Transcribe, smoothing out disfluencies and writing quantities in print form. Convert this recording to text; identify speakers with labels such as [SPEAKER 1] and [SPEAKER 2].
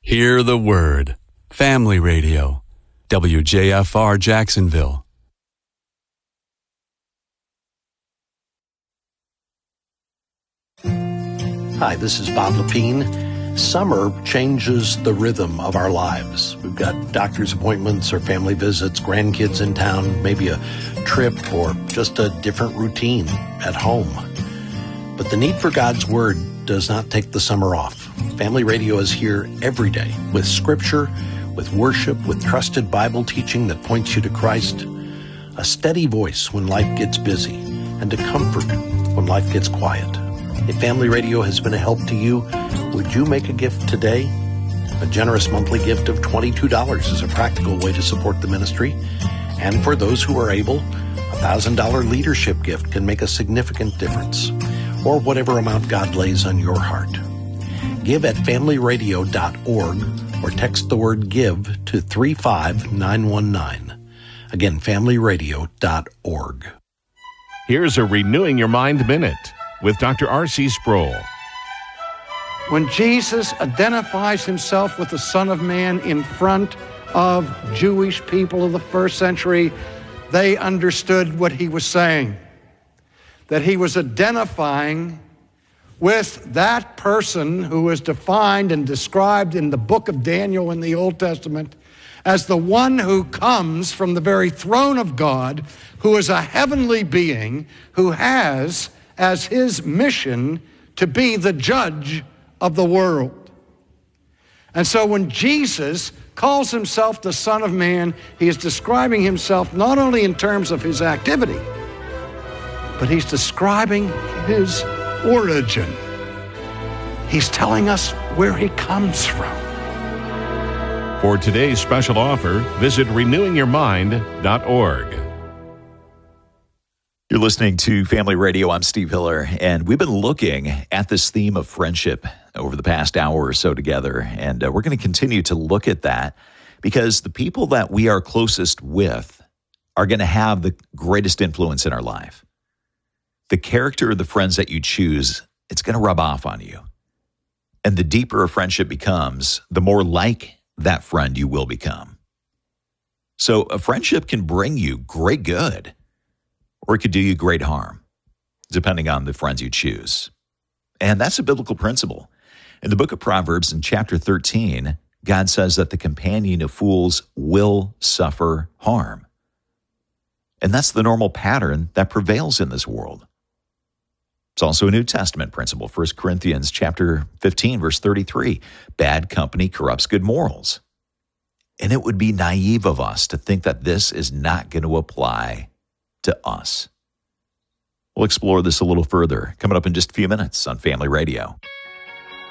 [SPEAKER 1] Hear the word. Family Radio. WJFR Jacksonville.
[SPEAKER 2] Hi, this is Bob Lepine. Summer changes the rhythm of our lives. We've got doctor's appointments or family visits, grandkids in town, maybe a trip or just a different routine at home. But the need for God's Word does not take the summer off. Family Radio is here every day with scripture, with worship, with trusted Bible teaching that points you to Christ, a steady voice when life gets busy, and a comfort when life gets quiet. If Family Radio has been a help to you, would you make a gift today? A generous monthly gift of $22 is a practical way to support the ministry. And for those who are able, a $1,000 leadership gift can make a significant difference, or whatever amount God lays on your heart. Give at familyradio.org or text the word GIVE to 35919. Again, familyradio.org.
[SPEAKER 3] Here's a Renewing Your Mind Minute with Dr. R.C. Sproul.
[SPEAKER 4] When Jesus identifies himself with the Son of Man in front of Jewish people of the first century, they understood what he was saying. That he was identifying with that person who is defined and described in the book of Daniel in the Old Testament as the one who comes from the very throne of God, who is a heavenly being, who has as his mission to be the judge of the world. And so when Jesus calls himself the Son of Man, he is describing himself not only in terms of his activity, but he's describing his origin. He's telling us where he comes from.
[SPEAKER 3] For today's special offer, visit renewingyourmind.org.
[SPEAKER 5] You're listening to Family Radio. I'm Steve Hiller, and we've been looking at this theme of friendship over the past hour or so together, and we're going to continue to look at that because the people that we are closest with are going to have the greatest influence in our life. The character of the friends that you choose, it's going to rub off on you. And the deeper a friendship becomes, the more like that friend you will become. So a friendship can bring you great good, or it could do you great harm, depending on the friends you choose. And that's a biblical principle. In the book of Proverbs, in chapter 13, God says that the companion of fools will suffer harm. And that's the normal pattern that prevails in this world. It's also a New Testament principle, 1 Corinthians chapter 15, verse 33. Bad company corrupts good morals. And it would be naive of us to think that this is not going to apply to us. We'll explore this a little further coming up in just a few minutes on Family Radio.